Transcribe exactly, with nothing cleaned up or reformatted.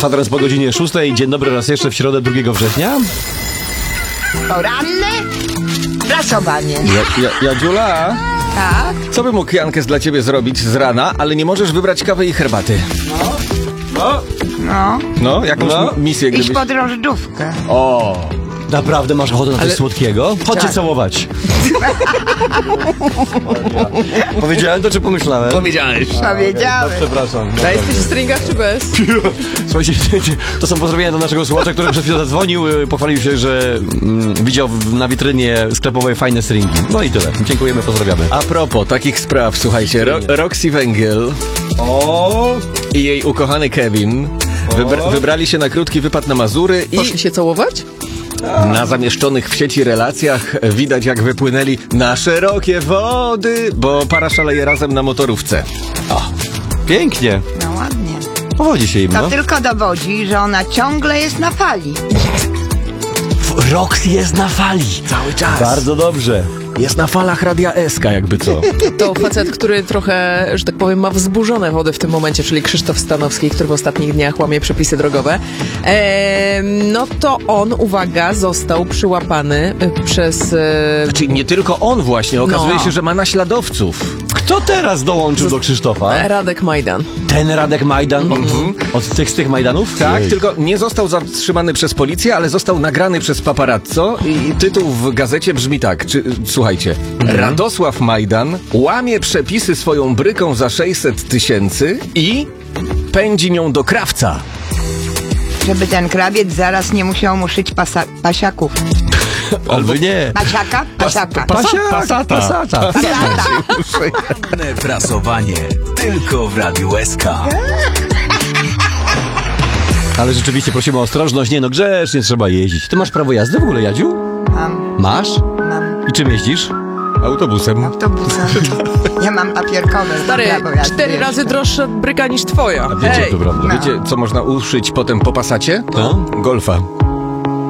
Kwadrans po godzinie szóstej. Dzień dobry raz jeszcze w środę drugiego września. Poranne prasowanie. Ja, ja, Jadziula, Tak? Co by mógł Jankes dla ciebie zrobić z rana, ale nie możesz wybrać kawy i herbaty? no, No. No, jakąś No. misję Iść gdybyś... pod drożdżówkę. o, naprawdę masz ochotę na coś Ale- słodkiego? Chodźcie Tak. całować. Powiedziałem to, czy pomyślałem? Powiedziałeś. Powiedziałem. Przepraszam. A jesteś w stringach czy bez? Słuchajcie, to są pozdrowienia do naszego słuchacza, który przed chwilą zadzwonił, y, pochwalił się, że mm, widział w- na witrynie sklepowej fajne stringi. No i tyle. Dziękujemy, pozdrawiamy. A propos takich spraw, słuchajcie, Ro- Roxy Węgiel O, i jej ukochany Kevin wybra- wybrali się na krótki wypad na Mazury i Poszli się całować? na zamieszczonych w sieci relacjach widać, jak wypłynęli na szerokie wody, bo para szaleje razem na motorówce. pięknie. No ładnie. Powodzi się im, To no. tylko dowodzi, że ona ciągle jest na fali. Roxy jest na fali. Cały czas. Bardzo dobrze. Jest na falach Radia S K, jakby co. To facet, który trochę, że tak powiem, ma wzburzone wody w tym momencie, czyli Krzysztof Stanowski, który w ostatnich dniach łamie przepisy drogowe. E, no to on, uwaga, został przyłapany y, przez... E, Znaczy nie tylko on właśnie, okazuje No. się, że ma naśladowców. Kto teraz dołączył do Krzysztofa? Radek Majdan. Ten Radek Majdan? Od tych, z tych Majdanów? Tak, Jej. tylko nie został zatrzymany przez policję, ale został nagrany przez paparazzo i tytuł w gazecie brzmi tak, czy, słuchajcie. Radosław Majdan łamie przepisy swoją bryką za sześćset tysięcy i pędzi nią do krawca. Żeby ten krawiec zaraz nie musiał mu szyć pasa- pasiaków. Albo nie. Pasiaka? Pasiaka. Pasia, pasata. Pasata. Pasiaka. Prasowanie tylko w Radiu S K. Ale rzeczywiście prosimy o ostrożność. Nie no, grzecznie trzeba jeździć. Ty masz prawo jazdy w ogóle, Jadziu? Mam, Masz? mam I czym jeździsz? Autobusem. autobusem. Ja mam papierkowe. Stary, prawo jazdy cztery jeszcze. razy droższa bryka niż twoja. Wiecie, Hej. to prawda. No. Wiecie, co można uszyć potem po Passacie? No. Golfa.